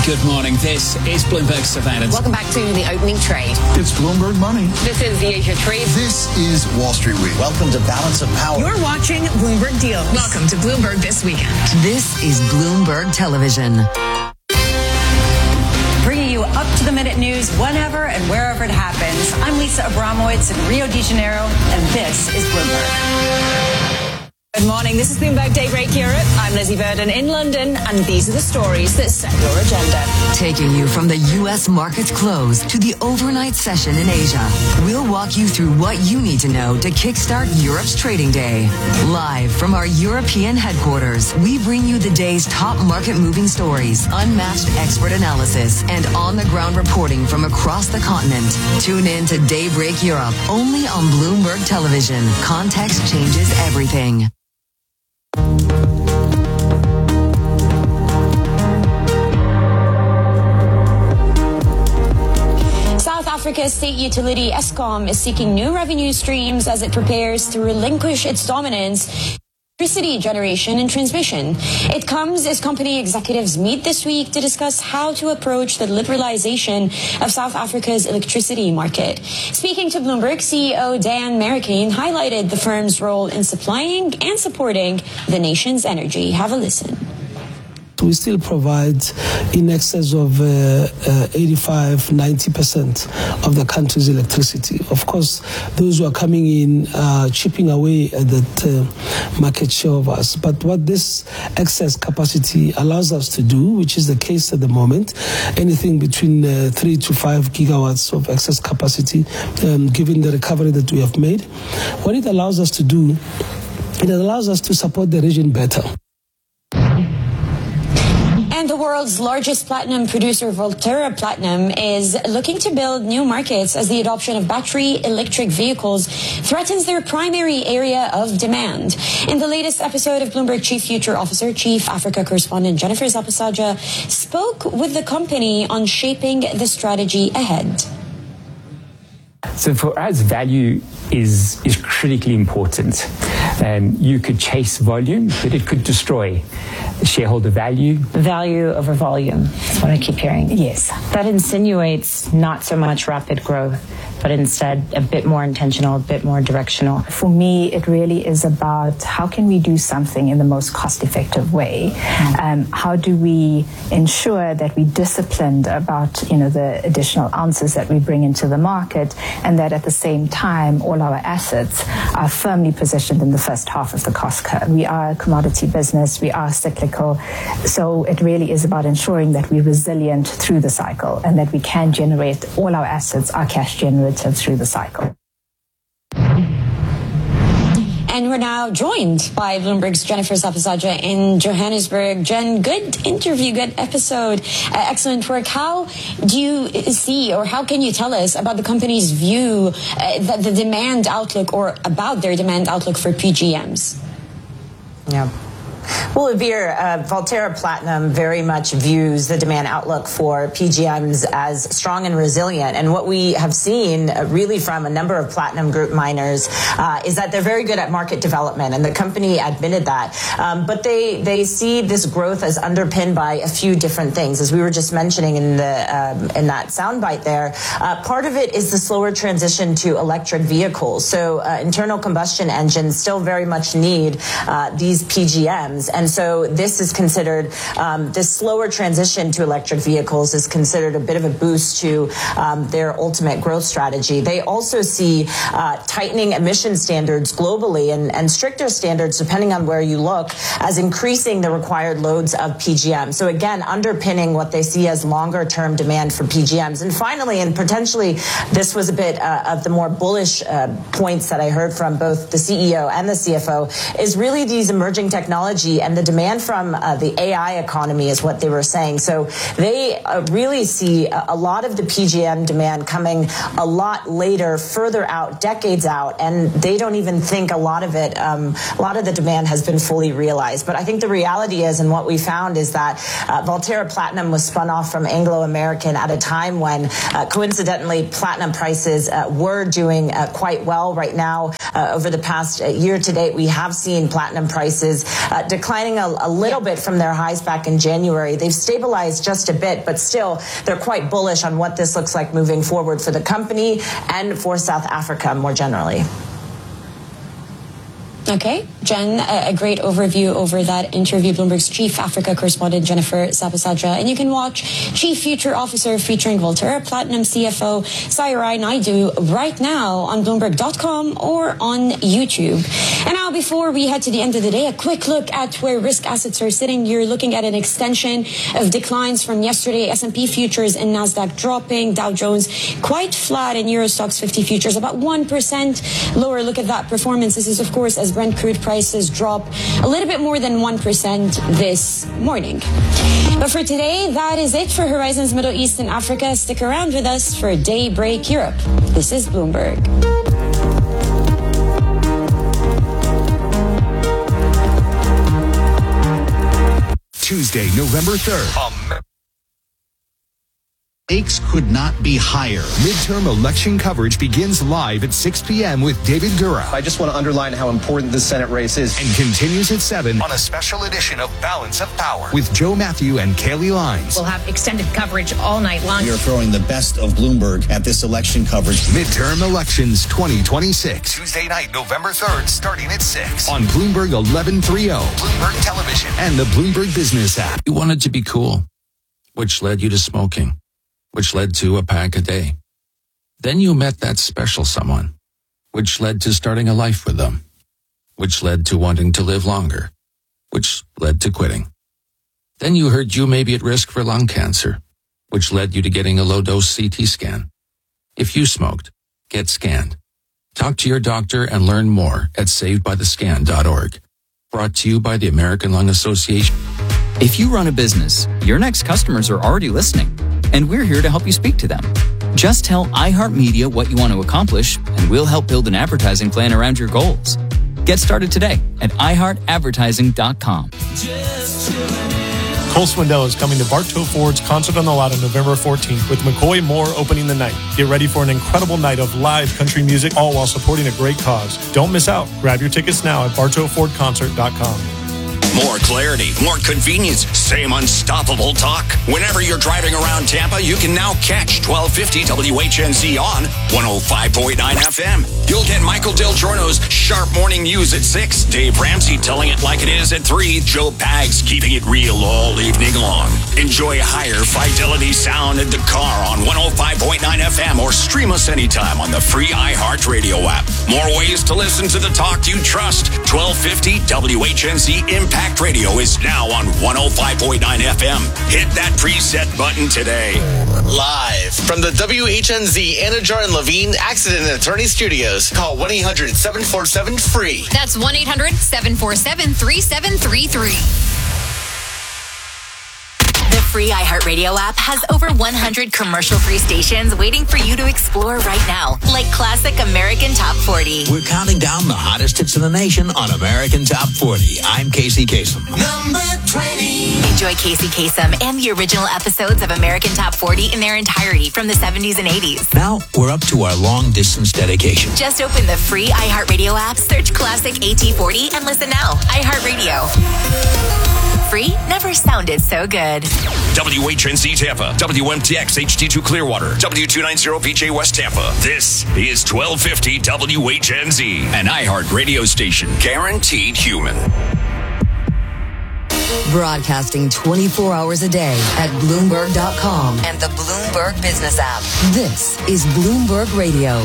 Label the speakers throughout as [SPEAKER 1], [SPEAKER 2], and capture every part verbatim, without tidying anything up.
[SPEAKER 1] Good morning. This is Bloomberg Surveillance.
[SPEAKER 2] Welcome back to the opening trade.
[SPEAKER 3] It's Bloomberg Money.
[SPEAKER 2] This is the Asia Trade.
[SPEAKER 3] This is Wall Street Week.
[SPEAKER 4] Welcome to Balance of Power.
[SPEAKER 5] You're watching Bloomberg Deals.
[SPEAKER 6] Welcome to Bloomberg This Weekend.
[SPEAKER 7] This is Bloomberg Television.
[SPEAKER 8] Bringing you up-to-the-minute news whenever and wherever it happens. I'm Lisa Abramowitz in Rio de Janeiro, and this is Bloomberg. Good morning. This is Bloomberg Daybreak Europe. I'm Lizzie Burden in London, and these are the stories that set your agenda.
[SPEAKER 7] Taking you from the U S market's close to the overnight session in Asia, we'll walk you through what you need to know to kickstart Europe's trading day. Live from our European headquarters, we bring you the day's top market-moving stories, unmatched expert analysis, and on-the-ground reporting from across the continent. Tune in to Daybreak Europe, only on Bloomberg Television. Context changes everything.
[SPEAKER 9] South Africa's state utility Eskom is seeking new revenue streams as it prepares to relinquish its dominance in electricity generation and transmission. It comes as company executives meet this week to discuss how to approach the liberalization of South Africa's electricity market. Speaking to Bloomberg, C E O Dan Marroquin highlighted the firm's role in supplying and supporting the nation's energy. Have a listen.
[SPEAKER 10] We still provide in excess of uh, uh, eighty-five, ninety percent of the country's electricity. Of course, those who are coming in are uh, chipping away at that uh, market share of us. But what this excess capacity allows us to do, which is the case at the moment, anything between uh, three to five gigawatts of excess capacity, um, given the recovery that we have made, what it allows us to do, it allows us to support the region better.
[SPEAKER 9] And the world's largest platinum producer, Valterra Platinum, is looking to build new markets as the adoption of battery electric vehicles threatens their primary area of demand. In the latest episode of Bloomberg Chief Future Officer, Chief Africa Correspondent Jennifer Zapasaja spoke with the company on shaping the strategy ahead.
[SPEAKER 11] So for us, value is is critically important. Um, you could chase volume, but it could destroy shareholder value.
[SPEAKER 12] Value over volume is what I keep hearing. Yes. That insinuates not so much rapid growth, but instead a bit more intentional, a bit more directional.
[SPEAKER 13] For me, it really is about how can we do something in the most cost-effective way? Um, how do we ensure that we're disciplined about, you know, the additional ounces that we bring into the market, and that at the same time, all our assets are firmly positioned in the first half of the cost curve. We are a commodity business, we are cyclical, so it really is about ensuring that we're resilient through the cycle and that we can generate all our assets, our cash generative through the cycle.
[SPEAKER 9] And we're now joined by Bloomberg's Jennifer Zapasaja in Johannesburg. Jen, good interview, good episode, uh, excellent work. How do you see, or how can you tell us about the company's view, uh, that the demand outlook, or about their demand outlook for P G Ms?
[SPEAKER 14] Yeah. Well, Veer, uh, Valterra Platinum very much views the demand outlook for P G Ms as strong and resilient. And what we have seen uh, really from a number of platinum group miners uh, is that they're very good at market development, and the company admitted that. Um, but they, they see this growth as underpinned by a few different things. As we were just mentioning in, the, um, in that soundbite there, uh, part of it is the slower transition to electric vehicles. So uh, internal combustion engines still very much need uh, these P G Ms. And so this is considered, um, this slower transition to electric vehicles is considered a bit of a boost to um, their ultimate growth strategy. They also see uh, tightening emission standards globally and, and stricter standards, depending on where you look, as increasing the required loads of P G M. So again, underpinning what they see as longer term demand for P G Ms. And finally, and potentially this was a bit uh, of the more bullish uh, points that I heard from both the C E O and the C F O, is really these emerging technology and the demand from uh, the A I economy is what they were saying. So they uh, really see a, a lot of the P G M demand coming a lot later, further out, decades out, and they don't even think a lot of it, um, a lot of the demand has been fully realized. But I think the reality is, and what we found is that uh, Valterra Platinum was spun off from Anglo American at a time when, uh, coincidentally, platinum prices uh, were doing uh, quite well. Right now, uh, over the past uh, year to date, we have seen platinum prices uh, decline declining a, a little bit from their highs back in January. They've stabilized just a bit, but still they're quite bullish on what this looks like moving forward for the company and for South Africa more generally.
[SPEAKER 9] Okay, Jen, a, a great overview over that interview. Bloomberg's chief Africa correspondent, Jennifer Sapasadra. And you can watch Chief Future Officer featuring Volterra Platinum C F O Sayarai Naidu right now on Bloomberg dot com or on YouTube. And now, before we head to the end of the day, a quick look at where risk assets are sitting. You're looking at an extension of declines from yesterday. S and P futures and NASDAQ dropping. Dow Jones quite flat, and Euro Stoxx fifty futures about one percent lower. Look at that performance. This is, of course, as Brent crude prices drop a little bit more than one percent this morning. But for today, that is it for Horizons Middle East and Africa. Stick around with us for Daybreak Europe. This is Bloomberg.
[SPEAKER 4] Tuesday, November third. Um.
[SPEAKER 3] Stakes could not be higher.
[SPEAKER 4] Midterm election coverage begins live at six p.m. with David Gura.
[SPEAKER 5] I just want to underline how important this Senate race is.
[SPEAKER 4] And continues at seven on a special edition of Balance of Power with Joe Matthew and Kaylee Lines.
[SPEAKER 6] We'll have extended coverage all night long.
[SPEAKER 3] We are throwing the best of Bloomberg at this election coverage.
[SPEAKER 4] Midterm elections twenty twenty-six. Tuesday night, November third, starting at six on Bloomberg eleven thirty, Bloomberg Television, and the Bloomberg Business app.
[SPEAKER 15] You wanted to be cool, which led you to smoking, which led to a pack a day. Then you met that special someone, which led to starting a life with them, which led to wanting to live longer, which led to quitting. Then you heard you may be at risk for lung cancer, which led you to getting a low-dose C T scan. If you smoked, get scanned. Talk to your doctor and learn more at saved by the scan dot org. Brought to you by the American Lung Association.
[SPEAKER 16] If you run a business, your next customers are already listening, and we're here to help you speak to them. Just tell iHeartMedia what you want to accomplish, and we'll help build an advertising plan around your goals. Get started today at i heart advertising dot com.
[SPEAKER 17] Cole Swindell is coming to Bartow Ford's Concert on the Lot on November fourteenth with McCoy Moore opening the night. Get ready for an incredible night of live country music, all while supporting a great cause. Don't miss out. Grab your tickets now at bartow ford concert dot com.
[SPEAKER 18] More clarity, more convenience, same unstoppable talk. Whenever you're driving around Tampa, you can now catch twelve fifty W H N Z on one oh five point nine F M. You'll get Michael Del Giorno's sharp morning news at six, Dave Ramsey telling it like it is at three, Joe Pags keeping it real all evening long. Enjoy higher fidelity sound in the car on one oh five point nine F M or stream us anytime on the free iHeartRadio app. More ways to listen to the talk you trust. twelve fifty W H N Z Impact Radio is now on one oh five point nine F M. Hit that preset button today.
[SPEAKER 19] Live from the W H N Z Anna Jar and Levine Accident Attorney Studios. Call one eight hundred seven four seven free.
[SPEAKER 20] That's one eight hundred seven four seven three seven three three.
[SPEAKER 21] The free iHeartRadio app has over one hundred commercial-free stations waiting for you to explore right now, like classic American Top forty.
[SPEAKER 22] We're counting down the hottest hits in the nation on American Top forty. I'm Casey Kasem.
[SPEAKER 21] Number twenty. Enjoy Casey Kasem and the original episodes of American Top forty in their entirety from the seventies and eighties.
[SPEAKER 22] Now we're up to our long-distance dedication.
[SPEAKER 21] Just open the free iHeartRadio app, search classic A T forty, and listen now. iHeartRadio. Free never sounded so good.
[SPEAKER 18] W H N Z Tampa, W M T X H D two Clearwater, W two ninety P J West Tampa. This is twelve fifty W H N Z, an iHeart radio station, guaranteed human.
[SPEAKER 7] Broadcasting twenty-four hours a day at Bloomberg dot com and the Bloomberg Business app. This is Bloomberg Radio.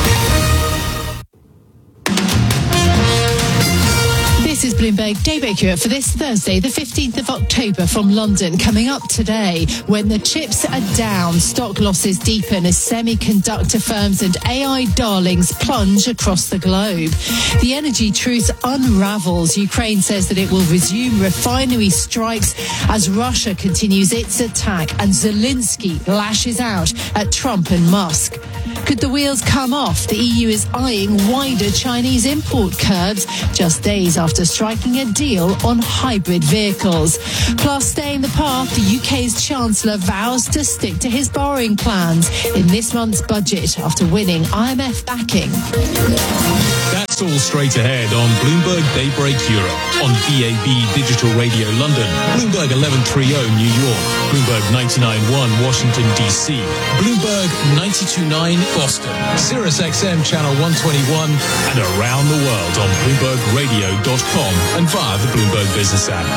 [SPEAKER 23] This is Bloomberg Daybreak Europe for this Thursday, the fifteenth of October from London. Coming up today, when the chips are down, stock losses deepen as semiconductor firms and A I darlings plunge across the globe. The energy truce unravels. Ukraine says that it will resume refinery strikes as Russia continues its attack, and Zelensky lashes out at Trump and Musk. Could the wheels come off? The E U is eyeing wider Chinese import curbs just days after striking a deal on hybrid vehicles. Plus, staying the path, the U K's Chancellor vows to stick to his borrowing plans in this month's budget after winning I M F backing.
[SPEAKER 1] That's all straight ahead on Bloomberg Daybreak Europe, on D A B Digital Radio London, Bloomberg eleven thirty New York, Bloomberg ninety-nine point one Washington, D C, Bloomberg ninety-two point nine Boston, Sirius X M Channel one twenty-one, and around the world on Bloomberg Radio dot com and via the Bloomberg Business app.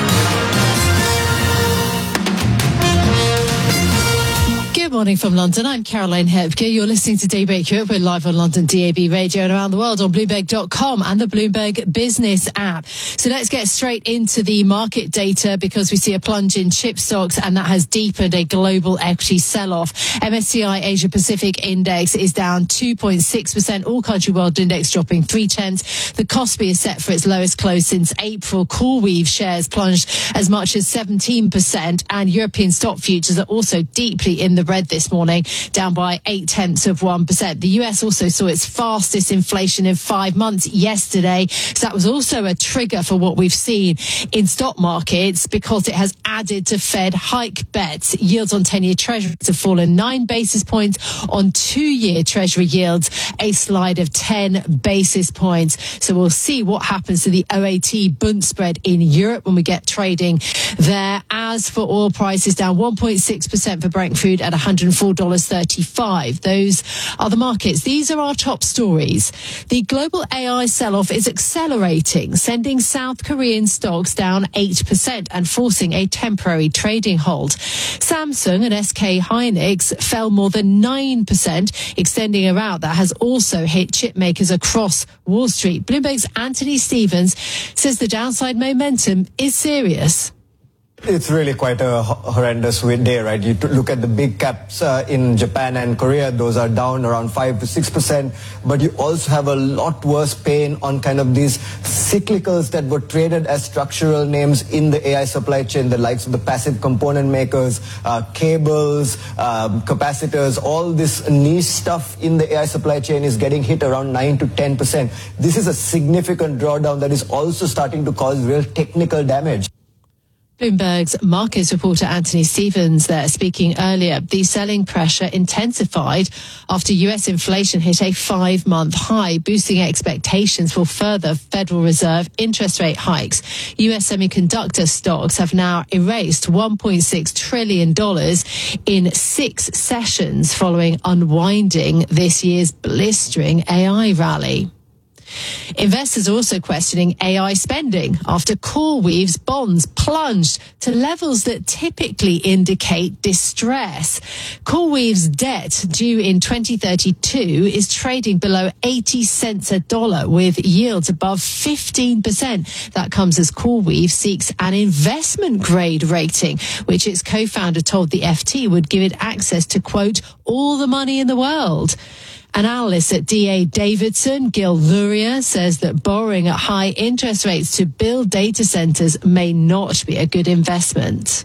[SPEAKER 23] Good morning from London. I'm Caroline Hepke. You're listening to Daybreak Europe. We're live on London D A B Radio and around the world on Bloomberg dot com and the Bloomberg Business app. So let's get straight into the market data because we see a plunge in chip stocks and that has deepened a global equity sell-off. M S C I Asia Pacific Index is down two point six percent. All Country World Index dropping three tenths. The Kospi is set for its lowest close since April. CoreWeave shares plunged as much as seventeen percent and European stock futures are also deeply in the red this morning, down by eight tenths of one percent. The U S also saw its fastest inflation in five months yesterday. So that was also a trigger for what we've seen in stock markets because it has added to Fed hike bets. Yields on ten-year treasuries have fallen nine basis points on two-year treasury yields, a slide of ten basis points. So we'll see what happens to the O A T Bund spread in Europe when we get trading there. As for oil prices, down one point six percent for Brent crude at one hundred four dollars thirty-five. Those are the markets. These are our top stories. The global A I sell-off is accelerating, sending South Korean stocks down eight percent and forcing a temporary trading halt. Samsung and S K Hynix fell more than nine percent, extending a rout that has also hit chip makers across Wall Street. Bloomberg's Anthony Stevens says the downside momentum is serious.
[SPEAKER 2] It's really quite a horrendous day, right? You look at the big caps uh, in Japan and Korea, those are down around five to six percent. But you also have a lot worse pain on kind of these cyclicals that were traded as structural names in the A I supply chain, the likes of the passive component makers, uh, cables, um, capacitors, all this niche stuff in the A I supply chain is getting hit around nine to ten percent. This is a significant drawdown that is also starting to cause real technical damage.
[SPEAKER 23] Bloomberg's markets reporter Anthony Stevens there speaking earlier. The selling pressure intensified after U S inflation hit a five-month high, boosting expectations for further Federal Reserve interest rate hikes. U S semiconductor stocks have now erased one point six trillion dollars in six sessions following unwinding this year's blistering A I rally. Investors are also questioning A I spending after CoreWeave's bonds plunged to levels that typically indicate distress. CoreWeave's debt due in twenty thirty-two is trading below eighty cents a dollar with yields above fifteen percent. That comes as CoreWeave seeks an investment grade rating, which its co-founder told the F T would give it access to, quote, all the money in the world. An analyst at D A Davidson, Gil Luria, says that borrowing at high interest rates to build data centers may not be a good investment.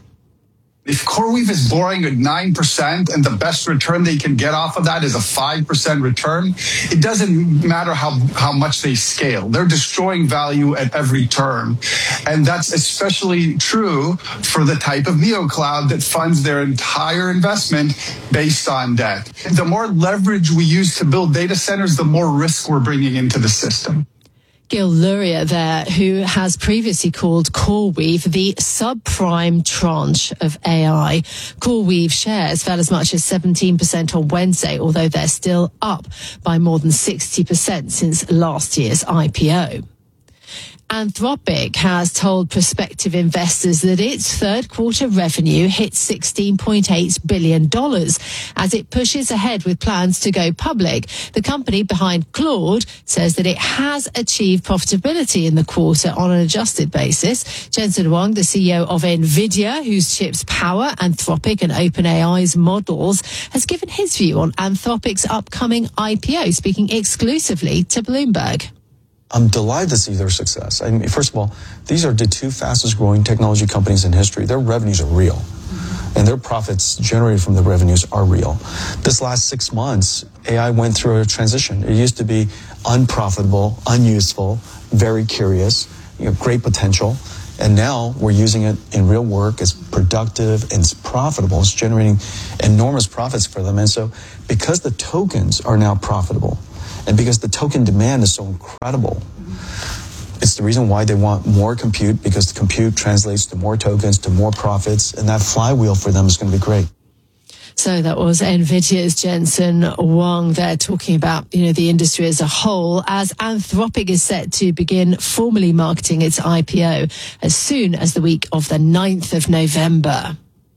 [SPEAKER 8] If CoreWeave is borrowing at nine percent and the best return they can get off of that is a five percent return, it doesn't matter how, how much they scale. They're destroying value at every turn. And that's especially true for the type of neocloud that funds their entire investment based on debt. The more leverage we use to build data centers, the more risk we're bringing into the system.
[SPEAKER 23] Gil Luria there, who has previously called CoreWeave the subprime tranche of A I. CoreWeave shares fell as much as seventeen percent on Wednesday, although they're still up by more than sixty percent since last year's I P O. Anthropic has told prospective investors that its third quarter revenue hit sixteen point eight billion dollars as it pushes ahead with plans to go public. The company behind Claude says that it has achieved profitability in the quarter on an adjusted basis. Jensen Huang, the C E O of NVIDIA, whose chips power Anthropic and OpenAI's models, has given his view on Anthropic's upcoming I P O, speaking exclusively to Bloomberg.
[SPEAKER 24] I'm delighted to see their success. I mean, first of all, these are the two fastest growing technology companies in history. Their revenues are real. and their profits generated from the revenues are real. This last six months, A I went through a transition. It used to be unprofitable, unuseful, very curious, you know, great potential. And now we're using it in real work. It's productive and it's profitable. It's generating enormous profits for them. And so because the tokens are now profitable and because the token demand is so incredible, it's the reason why they want more compute, because the compute translates to more tokens, to more profits, and that flywheel for them is going to be great.
[SPEAKER 23] So that was NVIDIA's Jensen Huang there talking about, you know, the industry as a whole, as Anthropic is set to begin formally marketing its I P O as soon as the week of the ninth of November.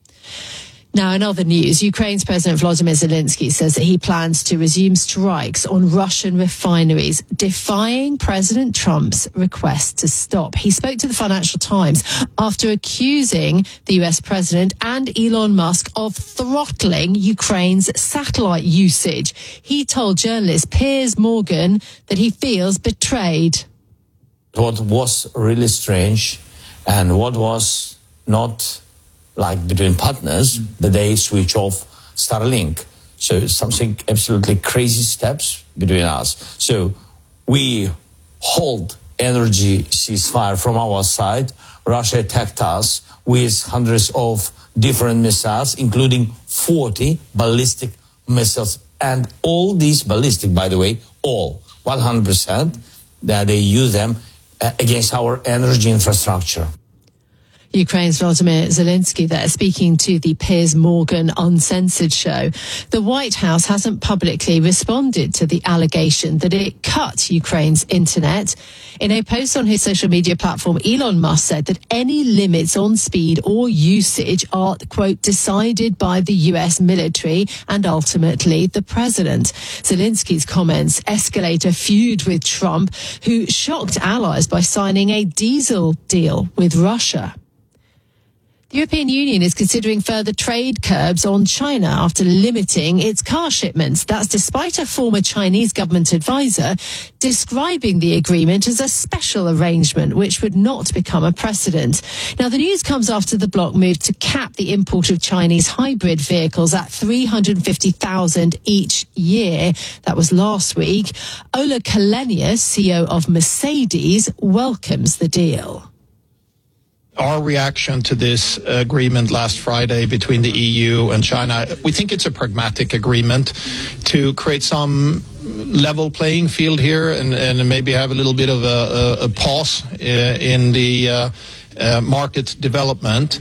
[SPEAKER 23] Now, in other news, Ukraine's President Volodymyr Zelensky says that he plans to resume strikes on Russian refineries, defying President Trump's request to stop. He spoke to the Financial Times after accusing the U S president and Elon Musk of throttling Ukraine's satellite usage. He told journalist Piers Morgan that he feels betrayed.
[SPEAKER 10] What was really strange and what was not like between partners, that they switch off Starlink. So it's something absolutely crazy steps between us. So we hold energy ceasefire from our side. Russia attacked us with hundreds of different missiles, including forty ballistic missiles. And all these ballistic, by the way, all, one hundred percent, that they use them uh, against our energy infrastructure.
[SPEAKER 23] Ukraine's Volodymyr Zelensky there speaking to the Piers Morgan Uncensored show. The White House hasn't publicly responded to the allegation that it cut Ukraine's internet. In a post on his social media platform, Elon Musk said that any limits on speed or usage are, quote, decided by the U S military and ultimately the president. Zelensky's comments escalate a feud with Trump, who shocked allies by signing a diesel deal with Russia. The European Union is considering further trade curbs on China after limiting its car shipments. That's despite a former Chinese government advisor describing the agreement as a special arrangement which would not become a precedent. Now, the news comes after the bloc moved to cap the import of Chinese hybrid vehicles at three hundred fifty thousand each year. That was last week. Ola Källenius, C E O of Mercedes, welcomes the deal.
[SPEAKER 11] Our reaction to this agreement last Friday between the E U and China, we think it's a pragmatic agreement to create some level playing field here and, and maybe have a little bit of a, a, a pause in the uh, uh, market development.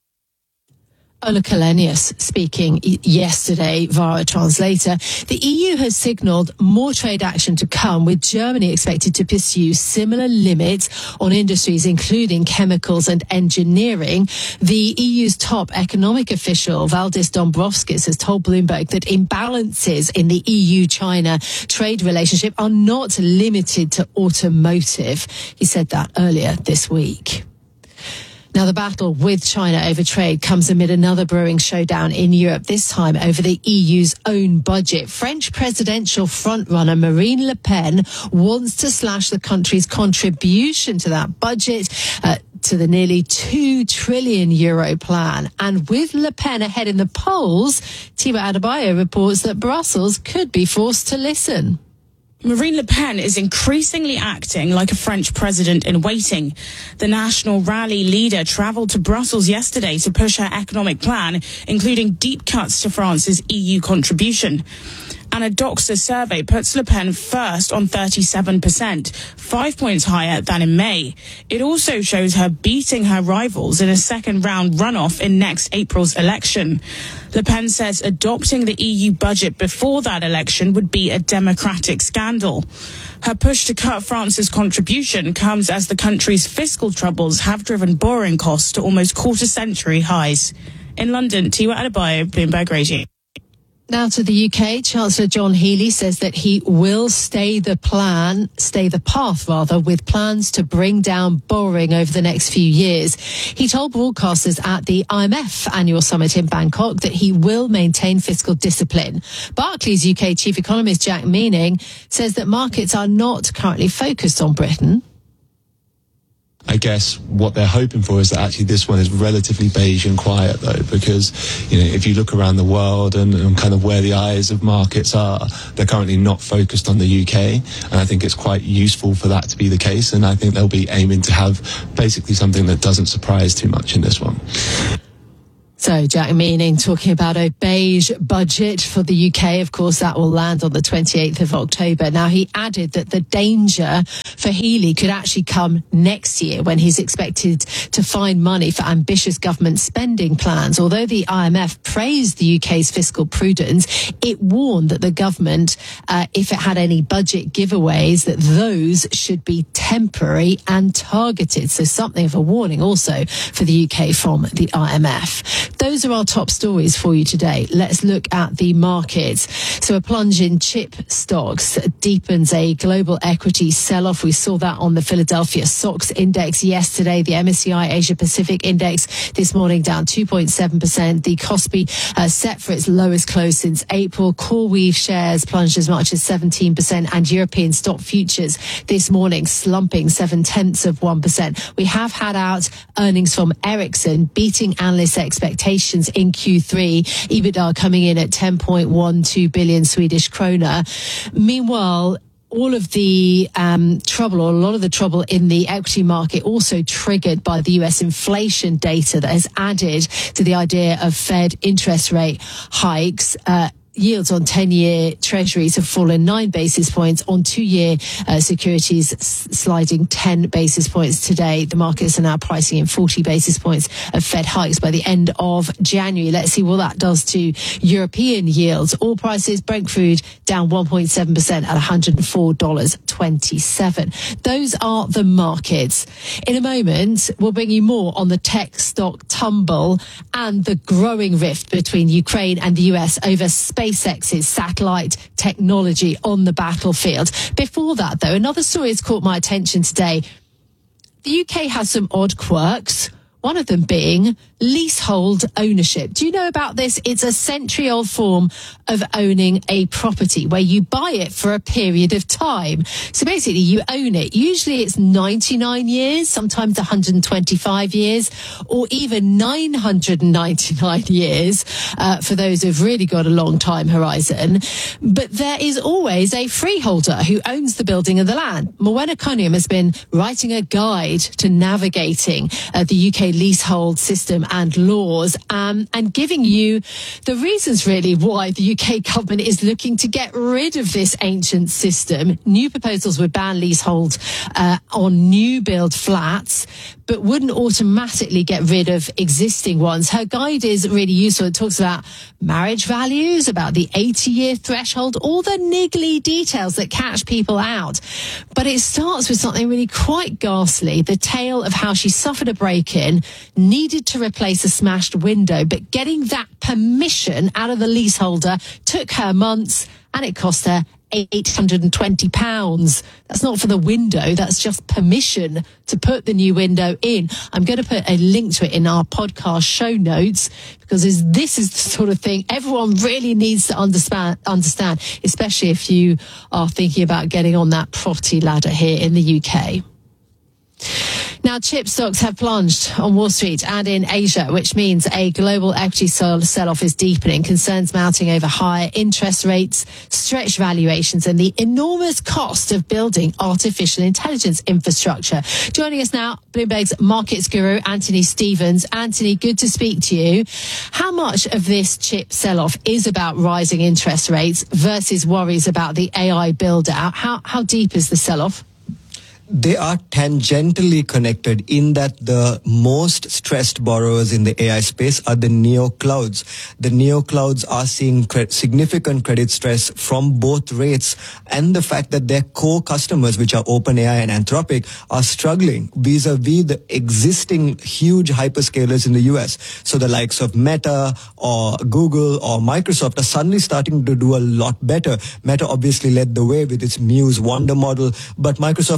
[SPEAKER 23] Ola Källenius speaking yesterday via a translator. The E U has signalled more trade action to come, with Germany expected to pursue similar limits on industries including chemicals and engineering. The E U's top economic official, Valdis Dombrovskis, has told Bloomberg that imbalances in the E U-China trade relationship are not limited to automotive. He said that earlier this week. Now, the battle with China over trade comes amid another brewing showdown in Europe, this time over the E U's own budget. French presidential frontrunner Marine Le Pen wants to slash the country's contribution to that budget uh, to the nearly two trillion euro plan. And with Le Pen ahead in the polls, Tima Adebayo reports that Brussels could be forced to listen.
[SPEAKER 12] Marine Le Pen is increasingly acting like a French president in waiting. The National Rally leader travelled to Brussels yesterday to push her economic plan, including deep cuts to France's E U contribution. And a Doxa survey puts Le Pen first on thirty-seven percent, five points higher than in May. It also shows her beating her rivals in a second-round runoff in next April's election. Le Pen says adopting the E U budget before that election would be a democratic scandal. Her push to cut France's contribution comes as the country's fiscal troubles have driven borrowing costs to almost quarter-century highs. In London, Tiwa Adebayo, Bloomberg Radio.
[SPEAKER 23] Now to the U K, Chancellor John Healey says that he will stay the plan, stay the path rather, with plans to bring down borrowing over the next few years. He told broadcasters at the I M F annual summit in Bangkok that he will maintain fiscal discipline. Barclays U K chief economist Jack Meaning says that markets are not currently focused on Britain.
[SPEAKER 5] I guess what they're hoping for is that actually this one is relatively beige and quiet, though, because, you know, if you look around the world and, and kind of where the eyes of markets are, they're currently not focused on the U K, and I think it's quite useful for that to be the case, and I think they'll be aiming to have basically something that doesn't surprise too much in this one.
[SPEAKER 23] So Jack Meaning talking about a beige budget for the U K. Of course, that will land on the twenty-eighth of October. Now, he added that the danger for Healy could actually come next year when he's expected to find money for ambitious government spending plans. Although the I M F praised the U K's fiscal prudence, it warned that the government, uh, if it had any budget giveaways, that those should be temporary and targeted. So something of a warning also for the U K from the I M F. Those are our top stories for you today. Let's look at the markets. So a plunge in chip stocks deepens a global equity sell-off. We saw that on the Philadelphia S O X index yesterday. The M S C I Asia Pacific index this morning down two point seven percent. The Kospi uh, set for its lowest close since April. CoreWeave shares plunged as much as seventeen percent, and European stock futures this morning slumping seven tenths of one percent. We have had out earnings from Ericsson beating analysts' expectations in Q three, EBITDA coming in at ten point one two billion Swedish krona. Meanwhile, all of the um, trouble, or a lot of the trouble in the equity market, also triggered by the U S inflation data that has added to the idea of Fed interest rate hikes. Uh, Yields on ten-year treasuries have fallen nine basis points, on two-year uh, securities s- sliding ten basis points today. The markets are now pricing in forty basis points of Fed hikes by the end of January. Let's see what that does to European yields. Oil prices, Brent crude down one point seven percent at one hundred four dollars and twenty-seven cents. Those are the markets. In a moment, we'll bring you more on the tech stock tumble and the growing rift between Ukraine and the U S over space. SpaceX's satellite technology on the battlefield. Before that, though, another story has caught my attention today. The U K has some odd quirks, one of them being leasehold ownership. Do you know about this? It's a century-old form of owning a property where you buy it for a period of time. So basically, you own it. Usually it's ninety-nine years, sometimes one hundred twenty-five years, or even nine hundred ninety-nine years uh, for those who've really got a long time horizon. But there is always a freeholder who owns the building and the land. Morwenna Cunningham has been writing a guide to navigating uh, the U K leasehold system and laws, um, and giving you the reasons really why the U K government is looking to get rid of this ancient system. New proposals would ban leasehold uh, on new build flats, but wouldn't automatically get rid of existing ones. Her guide is really useful. It talks about marriage values, about the eighty-year threshold, all the niggly details that catch people out. But it starts with something really quite ghastly, the tale of how she suffered a break-in, needed to replace a smashed window, but getting that permission out of the leaseholder took her months, and it cost her eight hundred twenty pounds. That's not for the window, that's just permission to put the new window in. I'm going to put a link to it in our podcast show notes, because this is the sort of thing everyone really needs to understand, understand, especially if you are thinking about getting on that property ladder here in the U K. Now, chip stocks have plunged on Wall Street and in Asia, which means a global equity sell-off is deepening. Concerns mounting over higher interest rates, stretched valuations, and the enormous cost of building artificial intelligence infrastructure. Joining us now, Bloomberg's markets guru, Anthony Stevens. Anthony, good to speak to you. How much of this chip sell-off is about rising interest rates versus worries about the A I build-out? How, how deep is the sell-off?
[SPEAKER 2] They are tangentially connected in that the most stressed borrowers in the A I space are the neo clouds. The neo clouds are seeing cre- significant credit stress from both rates and the fact that their core customers, which are OpenAI and Anthropic, are struggling vis-a-vis the existing huge hyperscalers in the U S. So the likes of Meta or Google or Microsoft are suddenly starting to do a lot better. Meta obviously led the way with its Muse Wonder model, but Microsoft and Google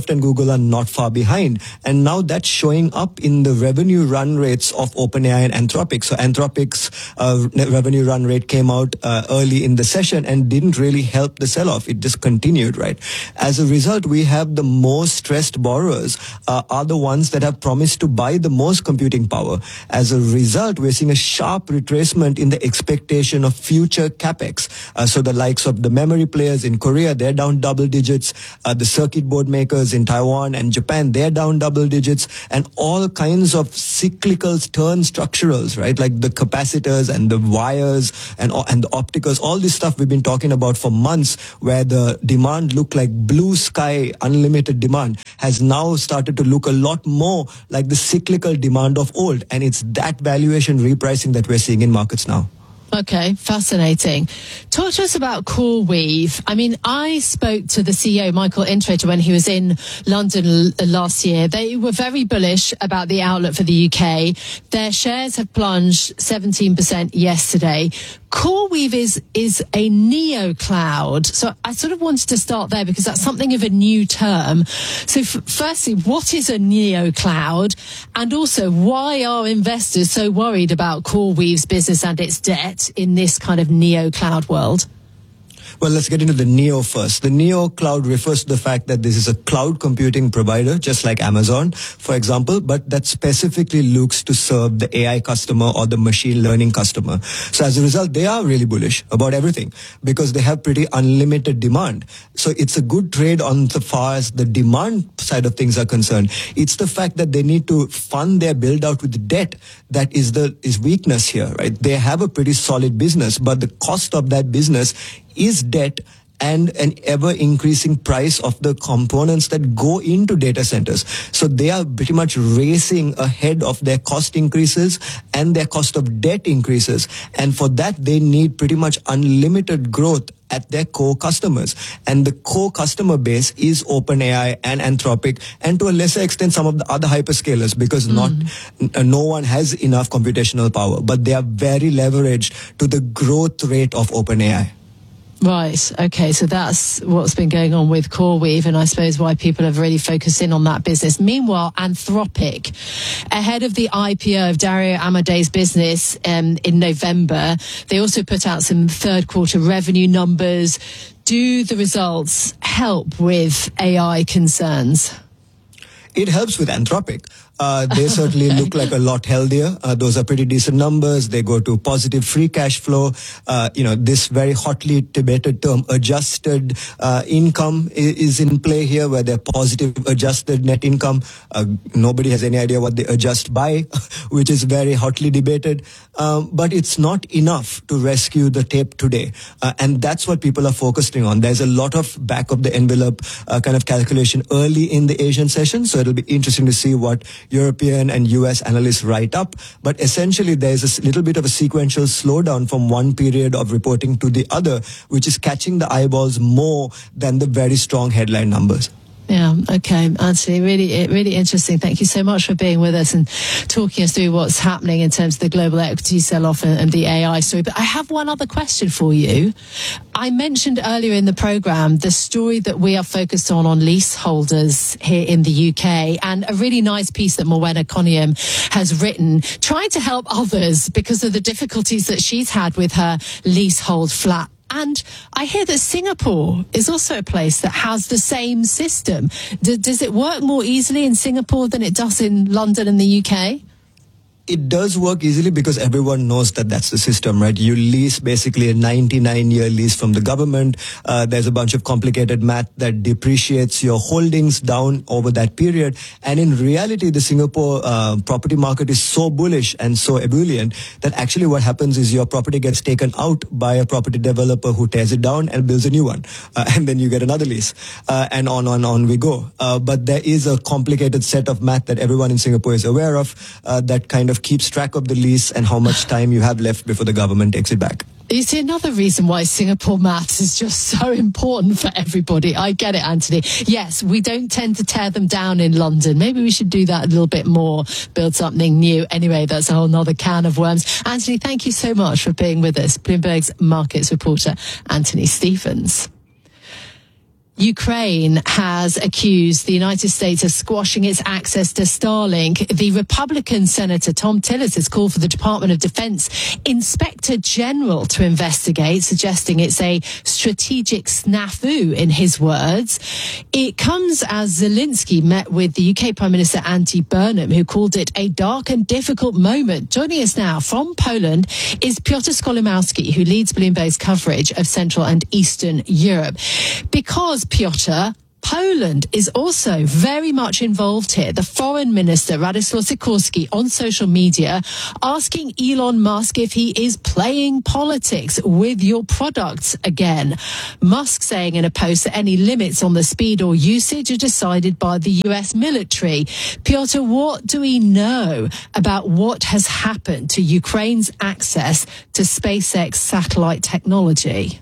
[SPEAKER 2] people are not far behind. And now that's showing up in the revenue run rates of OpenAI and Anthropic. So Anthropic's uh, revenue run rate came out uh, early in the session and didn't really help the sell-off. It just continued, right? As a result, we have the most stressed borrowers uh, are the ones that have promised to buy the most computing power. As a result, we're seeing a sharp retracement in the expectation of future capex. Uh, so the likes of the memory players in Korea, they're down double digits. Uh, the circuit board makers in Taiwan and Japan, they're down double digits. And all kinds of cyclicals turn structurals, right? Like the capacitors and the wires and, and the opticals, all this stuff we've been talking about for months, where the demand looked like blue sky, unlimited demand, has now started to look a lot more like the cyclical demand of old. And it's that valuation repricing that we're seeing in markets now.
[SPEAKER 23] Okay, fascinating. Talk to us about CoreWeave. I mean, I spoke to the C E O, Michael Intrater, when he was in London l- last year. They were very bullish about the outlook for the U K. Their shares have plunged seventeen percent yesterday. CoreWeave is, is a neo cloud. So I sort of wanted to start there because that's something of a new term. So f- firstly, what is a neo cloud? And also, why are investors so worried about CoreWeave's business and its debt in this kind of neo cloud world?
[SPEAKER 2] Well, let's get into the Neo first. The Neo cloud refers to the fact that this is a cloud computing provider, just like Amazon, for example, but that specifically looks to serve the A I customer or the machine learning customer. So as a result, they are really bullish about everything because they have pretty unlimited demand. So it's a good trade on the far as the demand side of things are concerned. It's the fact that they need to fund their build out with debt that is the is weakness here, right? They have a pretty solid business, but the cost of that business is debt and an ever-increasing price of the components that go into data centers. So they are pretty much racing ahead of their cost increases and their cost of debt increases. And for that, they need pretty much unlimited growth at their core customers. And the core customer base is OpenAI and Anthropic, and to a lesser extent, some of the other hyperscalers, because mm. not n- no one has enough computational power. But they are very leveraged to the growth rate of OpenAI.
[SPEAKER 23] Right. Okay. So that's what's been going on with CoreWeave, and I suppose why people have really focused in on that business. Meanwhile, Anthropic, ahead of the I P O of Dario Amadei's business um, in November, they also put out some third quarter revenue numbers. Do the results help with A I concerns?
[SPEAKER 2] It helps with Anthropic. Uh, they certainly okay. look like a lot healthier. Uh, those are pretty decent numbers. They go to positive free cash flow. Uh, you know, this very hotly debated term, adjusted uh, income is, is in play here, where they're positive adjusted net income. Uh, nobody has any idea what they adjust by, which is very hotly debated. Um, but it's not enough to rescue the tape today. Uh, and that's what people are focusing on. There's a lot of back of the envelope uh, kind of calculation early in the Asian session. So it'll be interesting to see what European and U S analysts write up. But essentially, there's a little bit of a sequential slowdown from one period of reporting to the other, which is catching the eyeballs more than the very strong headline numbers.
[SPEAKER 23] Yeah, okay, Anthony, really, really interesting. Thank you so much for being with us and talking us through what's happening in terms of the global equity sell-off and, and the A I story. But I have one other question for you. I mentioned earlier in the programme the story that we are focused on on leaseholders here in the U K, and a really nice piece that Morwenna Coniam has written, trying to help others because of the difficulties that she's had with her leasehold flat. And I hear that Singapore is also a place that has the same system. D- does it work more easily in Singapore than it does in London and the U K?
[SPEAKER 2] It does work easily because everyone knows that that's the system, right? You lease basically a ninety-nine year lease from the government. Uh, there's a bunch of complicated math that depreciates your holdings down over that period. And in reality, the Singapore uh, property market is so bullish and so ebullient that actually what happens is your property gets taken out by a property developer who tears it down and builds a new one. Uh, and then you get another lease. Uh, and on, on, on we go. Uh, but there is a complicated set of math that everyone in Singapore is aware of uh, that kind of keeps track of the lease and how much time you have left before the government takes it back.
[SPEAKER 23] You see, another reason why Singapore maths is just so important for everybody. I get it, Anthony. Yes, we don't tend to tear them down in London. Maybe we should do that a little bit more, build something new. Anyway, that's a whole nother can of worms. Anthony, thank you so much for being with us. Bloomberg's markets reporter, Anthony Stephens. Ukraine has accused the United States of squashing its access to Starlink. The Republican Senator Tom Tillis has called for the Department of Defense Inspector General to investigate, suggesting it's a strategic snafu, in his words. It comes as Zelensky met with the U K Prime Minister Andy Burnham, who called it a dark and difficult moment. Joining us now from Poland is Piotr Skolimowski, who leads Bloomberg's coverage of Central and Eastern Europe. Because Piotr, Poland is also very much involved here. The Foreign Minister, Radoslaw Sikorski, on social media asking Elon Musk if he is playing politics with your products again. Musk saying in a post that any limits on the speed or usage are decided by the U S military. Piotr, what do we know about what has happened to Ukraine's access to SpaceX satellite technology?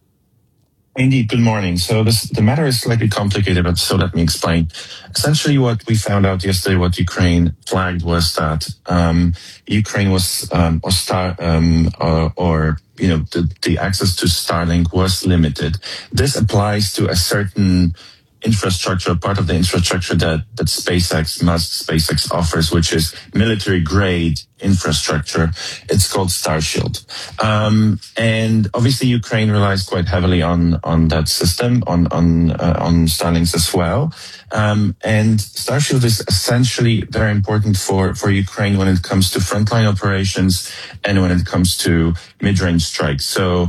[SPEAKER 6] Indeed, good morning. So this, the matter is slightly complicated, but so let me explain. Essentially, what we found out yesterday, what Ukraine flagged, was that um, Ukraine was, um, or, star, um, or, or you know, the, the access to Starlink was limited. This applies to a certain infrastructure, part of the infrastructure that, that SpaceX, Musk SpaceX offers, which is military grade infrastructure. It's called Starshield. Um, and obviously Ukraine relies quite heavily on, on that system, on, on, uh, on Starlinks as well. Um, and Starshield is essentially very important for, for Ukraine when it comes to frontline operations and when it comes to mid-range strikes. So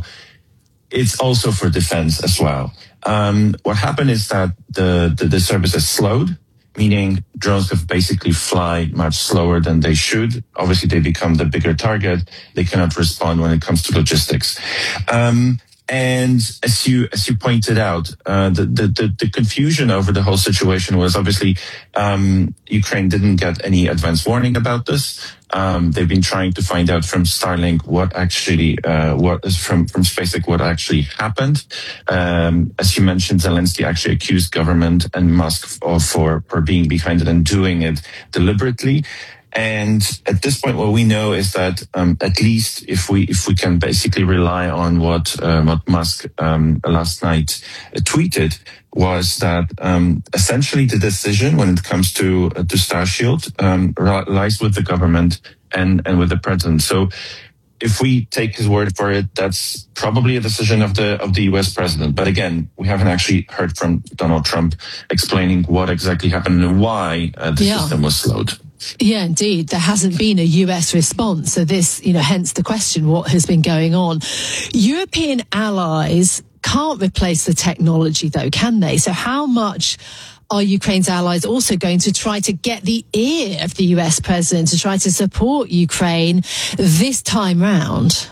[SPEAKER 6] it's also for defense as well. Um, what happened is that the, the, the service is slowed, meaning drones have basically fly much slower than they should. Obviously, they become the bigger target. They cannot respond when it comes to logistics. Um, and as you, as you pointed out, uh, the, the, the, the confusion over the whole situation was obviously, um, Ukraine didn't get any advance warning about this. Um, they've been trying to find out from Starlink what actually, uh, what is from, from SpaceX, what actually happened. Um, as you mentioned, Zelensky actually accused government and Musk of, for, for being behind it and doing it deliberately. And at this point, what we know is that um, at least if we if we can basically rely on what uh, what Musk um, last night uh, tweeted, was that um, essentially the decision when it comes to uh, to Starshield um, lies with the government and and with the president. So if we take his word for it, that's probably a decision of the of the U S president. But again, we haven't actually heard from Donald Trump explaining what exactly happened and why uh, the yeah. system was slowed.
[SPEAKER 23] Yeah, indeed. There hasn't been a U S response. So this, you know, hence the question, what has been going on? European allies can't replace the technology, though, can they? So how much are Ukraine's allies also going to try to get the ear of the U S president to try to support Ukraine this time round?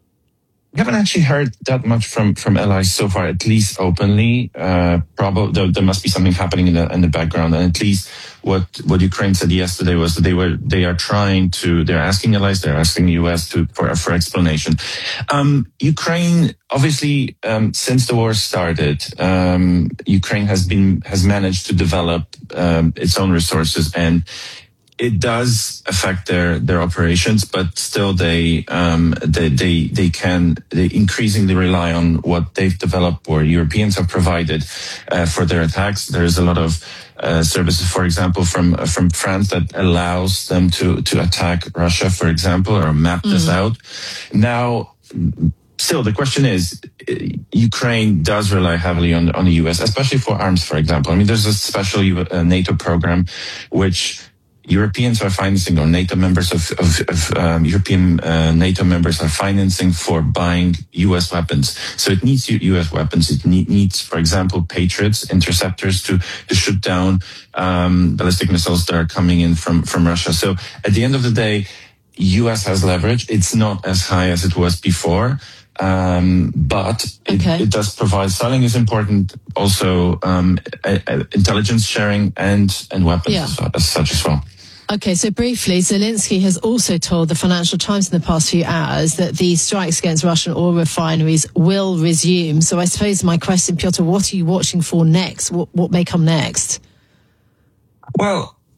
[SPEAKER 6] We haven't actually heard that much from, from allies so far, at least openly. Uh, probably there, there must be something happening in the, in the background. And at least what, what Ukraine said yesterday was that they were, they are trying to, they're asking allies, they're asking the U S to, for, for explanation. Um, Ukraine, obviously, um, since the war started, um, Ukraine has been, has managed to develop, um, its own resources, and it does affect their, their operations, but still they, um, they, they, they can, they increasingly rely on what they've developed or Europeans have provided, uh, for their attacks. There's a lot of, uh, services, for example, from, uh, from France that allows them to, to attack Russia, for example, or map mm. this out. Now, still, the question is, Ukraine does rely heavily on, on the U S, especially for arms, for example. I mean, there's a special uh, NATO program, which Europeans are financing, or NATO members of, of, of um, European uh, NATO members are financing for buying U S weapons. So it needs U S weapons. It need, needs, for example, Patriots, interceptors to, to shoot down um, ballistic missiles that are coming in from, from Russia. So at the end of the day, U S has leverage. It's not as high as it was before. Um, but okay. it, it does provide, Starlink is important, also um, a, a intelligence sharing and, and weapons yeah. as, as such as well.
[SPEAKER 23] Okay, so briefly, Zelensky has also told the Financial Times in the past few hours that the strikes against Russian oil refineries will resume. So I suppose my question, Piotr, what are you watching for next? What, what may come next?
[SPEAKER 6] Well,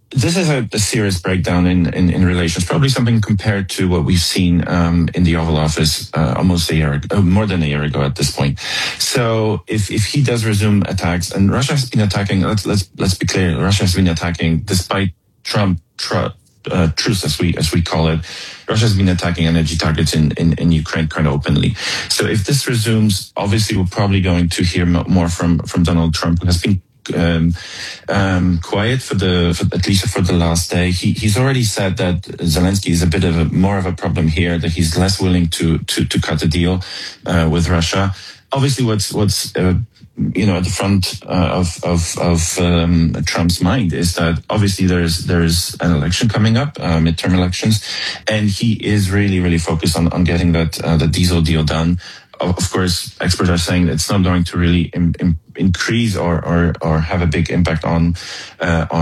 [SPEAKER 6] this is a, a serious breakdown in, in, in relations, probably something compared to what we've seen um, in the Oval Office uh, almost a year ago, more than a year ago at this point. So if, if he does resume attacks, and Russia has been attacking, let's let's let's be clear, Russia has been attacking despite Trump tr- uh, truce, as we as we call it. Russia has been attacking energy targets in, in, in Ukraine quite openly. So if this resumes, obviously we're probably going to hear more from from Donald Trump, who has been Um, um, quiet for the, for, at least for the last day. He, he's already said that Zelensky is a bit of a, more of a problem here, that he's less willing to, to, to cut a deal, uh, with Russia. Obviously what's, what's, uh, you know, at the front uh, of, of, of, um, Trump's mind is that obviously there's, there's an election coming up, uh, midterm elections, and he is really, really focused on, on getting that, uh, the diesel deal done. Of course, experts are saying it's not going to really im- im- increase or, or, or have a big impact on, uh, on